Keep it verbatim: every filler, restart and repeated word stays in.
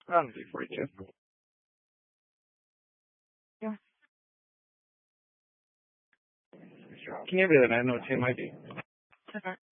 I'll do forty-two. Yeah. Can you have it? I know what it might be.